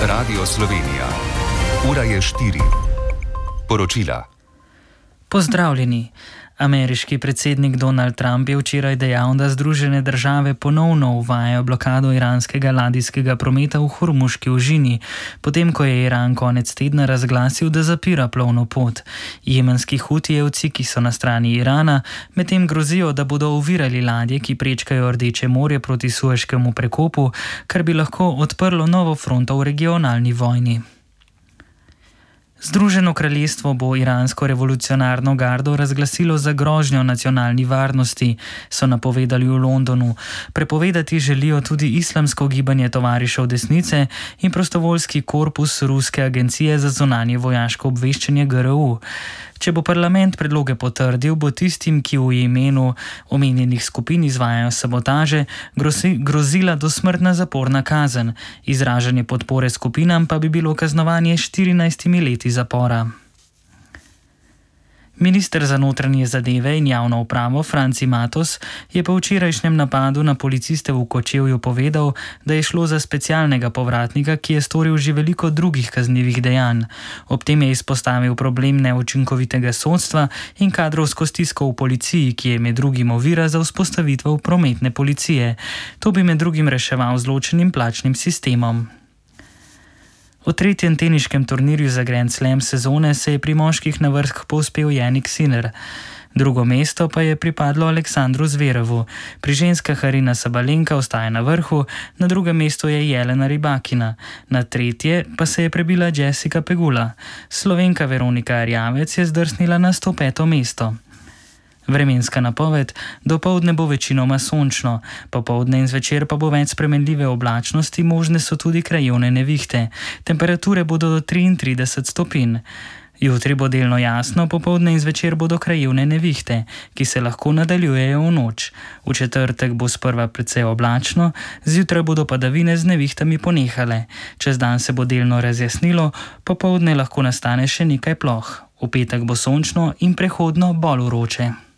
Radio Slovenija. Ura je 4. Poročila. Pozdravljeni. Ameriški predsednik Donald Trump je včeraj dejal, da Združene države ponovno uvajajo blokado iranskega ladijskega prometa v Hormuški ožini, potem ko je Iran konec tedna razglasil, da zapira plovno pot. Jemenski hutijevci, ki so na strani Irana, medtem grozijo, da bodo ovirali ladje, ki prečkajo Rdeče morje proti Sueškemu prekopu, kar bi lahko odprlo novo fronto v regionalni vojni. Združeno kraljestvo bo iransko revolucionarno gardo razglasilo za grožnjo nacionalni varnosti, so napovedali v Londonu. Prepovedati želijo tudi islamsko gibanje tovarišev desnice in prostovoljski korpus ruske agencije za zunanje vojaško obveščanje GRU. Če bo parlament predloge potrdil, bo tistim, ki v imenu omenjenih skupin izvajajo sabotaže, grozila dosmrtna zaporna kazen. Izražanje podpore skupinam pa bi bilo kaznovanje 14 leti zapora. Minister za notranje zadeve in javno upravo Franci Matos je po včerajšnjem napadu na policiste v Kočevju povedal, da je šlo za specialnega povratnika, ki je storil že veliko drugih kaznivih dejanj. Ob tem je izpostavil problem neučinkovitega sodstva in kadrovsko stisko v policiji, ki je med drugim ovira za vzpostavitev prometne policije. To bi med drugim reševal z ločenim plačnim sistemom. V tretjem teniškem turnirju za Grand Slam sezone se je pri moških na vrh povzpel Jannik Sinner. Drugo mesto pa je pripadlo Aleksandru Zverevu. Pri ženskah Aryna Sabalenka ostaja na vrhu, na drugem mestu je Jelena Rybakina. Na tretje pa se je prebila Jessica Pegula. Slovenka Veronika Erjavec je zdrsnila na 105. mesto. Vremenska napoved: dopoldne bo večinoma sončno, popoldne in zvečer pa bo več spremenljive oblačnosti, možne so tudi krajevne nevihte. Temperature bodo do 33 stopinj. Jutri bo delno jasno, popoldne in zvečer bodo krajevne nevihte, ki se lahko nadaljujejo v noč. V četrtek bo sprva precej oblačno, zjutraj bodo padavine z nevihtami ponehale. Čez dan se bo delno razjasnilo, popoldne lahko nastane še nekaj ploh. V petek bo sončno in prehodno bolj vroče.